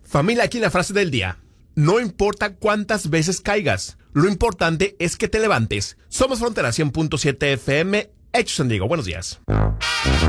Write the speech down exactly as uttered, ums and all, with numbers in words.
Familia, aquí la frase del día. No importa cuántas veces caigas, lo importante es que te levantes. Somos Frontera cien punto siete F M, Hecho San Diego. Buenos días.